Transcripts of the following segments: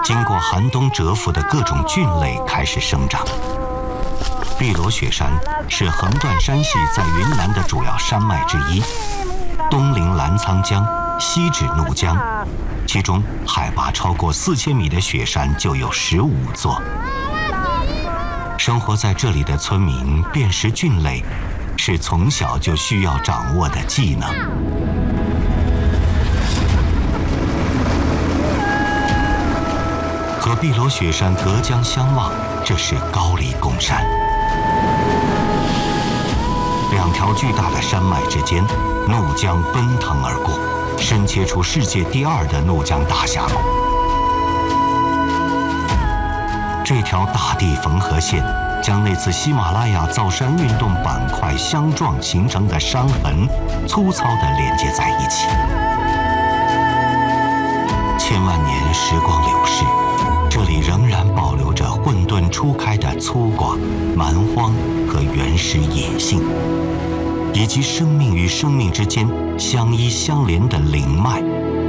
经过寒冬蛰伏的各种菌类开始生长。碧螺雪山是横断山系在云南的主要山脉之一，东临澜沧江，西至怒江，其中海拔超过4000米的雪山就有15座。生活在这里的村民辨识菌类，是从小就需要掌握的技能。和碧螺雪山隔江相望，这是高黎贡山。两条巨大的山脉之间，怒江奔腾而过，伸切出世界第2的怒江大峡谷。这条大地缝合线将那次喜马拉雅造山运动板块相撞形成的伤痕粗糙地连接在一起。千万年时光流逝，这里仍然保留着混沌初开的粗犷、蛮荒和原始野性，以及生命与生命之间相依相连的灵脉。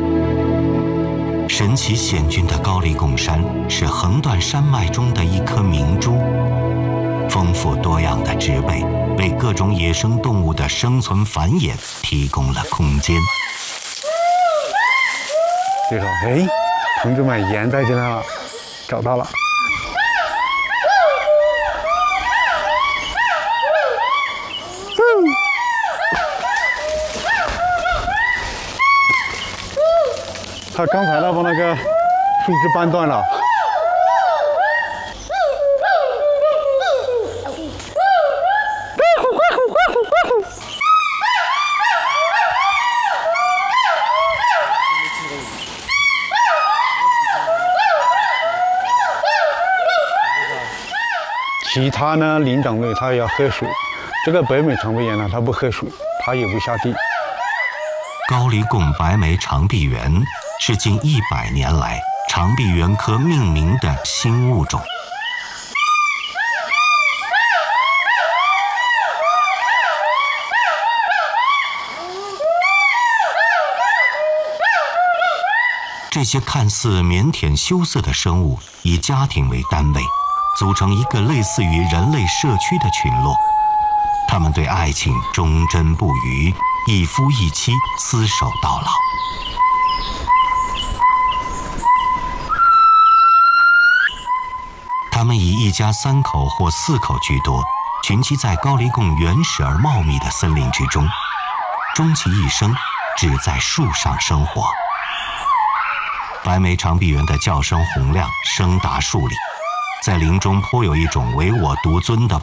神奇险峻的高黎贡山是横断山脉中的一颗明珠，丰富多样的植被为各种野生动物的生存繁衍提供了空间。 就说：“哎，同志们，盐在这呢，找到了。”他刚才把那个树枝掰断了。其他呢，灵长类它要喝水，这个北美长臂猿呢，它不喝水，它也不下地。 高黎贡白眉长臂猿是近100年来长臂猿科命名的新物种。这些看似腼腆羞涩的生物，以家庭为单位，组成一个类似于人类社区的群落。他们对爱情忠贞不渝，一夫一妻，厮守到老。他们以一家3口或4口居多，群居在高黎贡原始而茂密的森林之中，终其一生只在树上生活。白眉长臂猿的叫声洪亮，声达数里，在林中颇有一种唯我独尊的